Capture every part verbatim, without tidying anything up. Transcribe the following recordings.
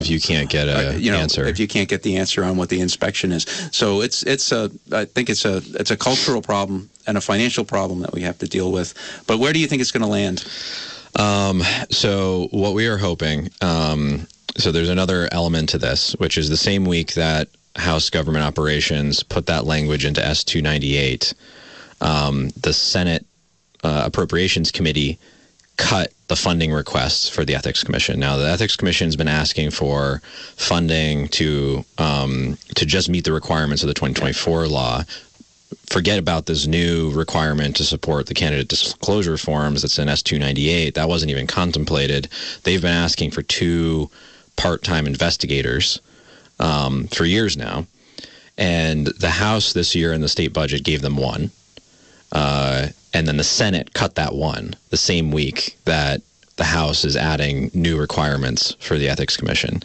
if you can't get an uh, you know, answer. If you can't get the answer on what the inspection is. So it's it's a I think it's a it's a cultural problem and a financial problem that we have to deal with. But where do you think it's going to land? Um, so what we are hoping, um, so there's another element to this, which is the same week that House Government Operations put that language into S two ninety-eight, um, the Senate uh, Appropriations Committee cut the funding requests for the Ethics Commission. Now, the Ethics Commission has been asking for funding to um, to just meet the requirements of the twenty twenty-four law. Forget about this new requirement to support the candidate disclosure forms that's in S two ninety-eight. That wasn't even contemplated. They've been asking for two part-time investigators um, for years now. And the House this year in the state budget gave them one. Uh, and then the Senate cut that one the same week that the House is adding new requirements for the Ethics Commission.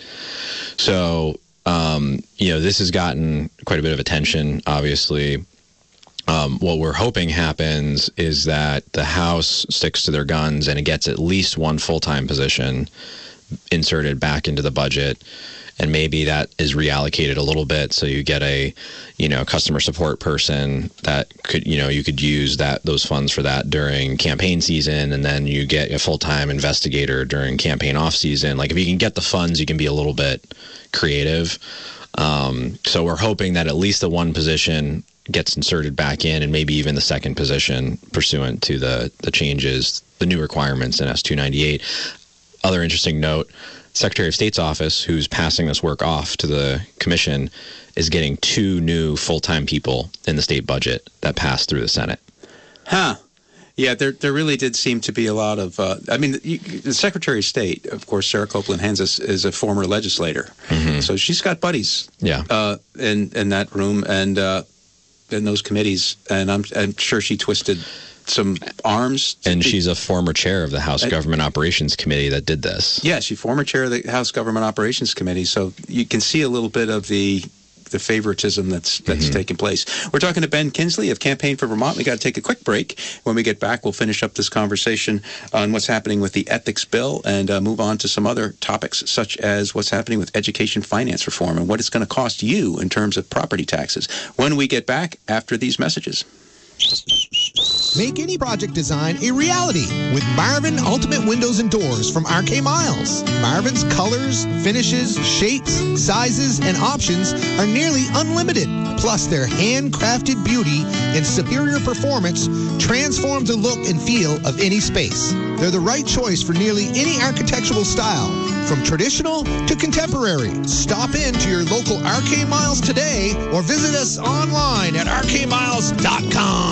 So, um, you know, this has gotten quite a bit of attention, obviously. Um, what we're hoping happens is that the House sticks to their guns and it gets at least one full-time position inserted back into the budget. And maybe that is reallocated a little bit, so you get a, you know, customer support person that could, you know, you could use that those funds for that during campaign season, and then you get a full-time investigator during campaign off-season. Like, if you can get the funds, you can be a little bit creative. Um, so we're hoping that at least the one position gets inserted back in, and maybe even the second position pursuant to the, the changes, the new requirements in S two ninety-eight. Other interesting note, Secretary of State's office, who's passing this work off to the commission, is getting two new full-time people in the state budget that passed through the Senate. Huh. Yeah, there there really did seem to be a lot of, uh, I mean, the, the Secretary of State, of course, Sarah Copeland Hens is, is a former legislator. Mm-hmm. So she's got buddies yeah. uh, in, in that room and uh, in those committees, and I'm, I'm sure she twisted some arms. And she's a former chair of the House I, Government Operations Committee that did this. Yeah, she's former chair of the House Government Operations Committee, so you can see a little bit of the the favoritism that's that's mm-hmm. taking place. We're talking to Ben Kinsley of Campaign for Vermont. We got to take a quick break. When we get back, we'll finish up this conversation on what's happening with the ethics bill and uh, move on to some other topics, such as what's happening with education finance reform and what it's going to cost you in terms of property taxes. When we get back after these messages. Make any project design a reality with Marvin Ultimate Windows and Doors from R K Miles. Marvin's colors, finishes, shapes, sizes, and options are nearly unlimited. Plus, their handcrafted beauty and superior performance transform the look and feel of any space. They're the right choice for nearly any architectural style, from traditional to contemporary. Stop in to your local R K Miles today or visit us online at r k miles dot com.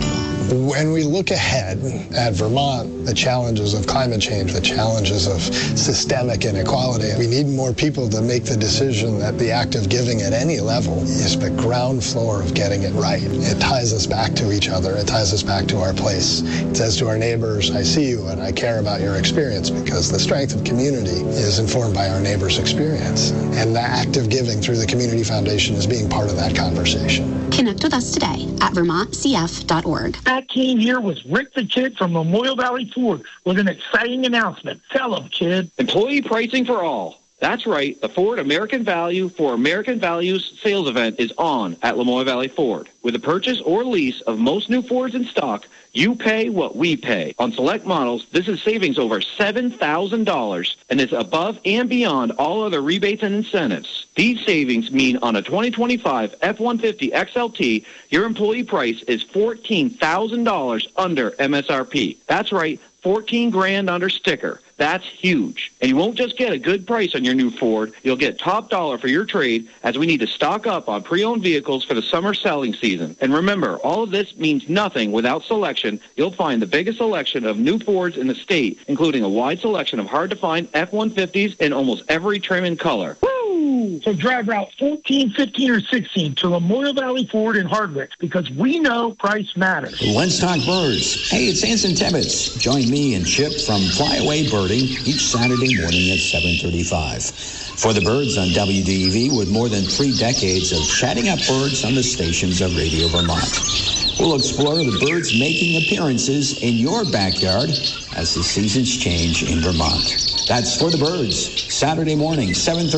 When we look ahead at Vermont, the challenges of climate change, the challenges of systemic inequality, we need more people to make the decision that the act of giving at any level is the ground floor of getting it right. It ties us back to each other. It ties us back to our place. It says to our neighbors, I see you and I care about your experience, because the strength of community is informed by our neighbors' experience. And the act of giving through the Community Foundation is being part of that conversation. Connect with us today at vermont c f dot org. That team here was Rick the Kid from Memorial Valley Ford with an exciting announcement. Tell him, kid. Employee pricing for all. That's right. The Ford American Value for American Values sales event is on at Lemoyle Valley Ford. With the purchase or lease of most new Fords in stock, you pay what we pay. On select models, this is savings over seven thousand dollars, and it's above and beyond all other rebates and incentives. These savings mean on a twenty twenty-five F one fifty X L T, your employee price is fourteen thousand dollars under M S R P. That's right, fourteen grand under sticker. That's huge. And you won't just get a good price on your new Ford. You'll get top dollar for your trade, as we need to stock up on pre-owned vehicles for the summer selling season. And remember, all of this means nothing without selection. You'll find the biggest selection of new Fords in the state, including a wide selection of hard-to-find F one fifties in almost every trim and color. Woo! So drive Route fourteen, fifteen, or sixteen to Memorial Valley Ford in Hardwick, because we know price matters. Let's talk birds. Hey, it's Anson Tibbetts. Join me and Chip from Flyaway Birding each Saturday morning at seven thirty-five. For the Birds on W D E V, with more than three decades of chatting up birds on the stations of Radio Vermont. We'll explore the birds making appearances in your backyard as the seasons change in Vermont. That's For the Birds, Saturday morning, seven thirty.